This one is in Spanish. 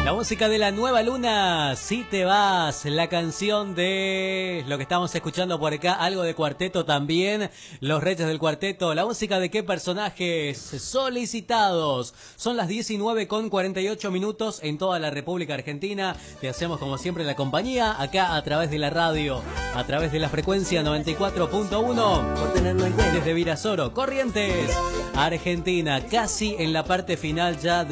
La música de la nueva luna, Si te vas, la canción de lo que estamos escuchando por acá, algo de cuarteto también, Los Reyes del Cuarteto. La música de qué personajes solicitados. Son las 19:48 en toda la República Argentina. Te hacemos como siempre la compañía acá a través de la radio, a través de la frecuencia 94.1 desde Virasoro, Corrientes, Argentina, casi en la parte final ya de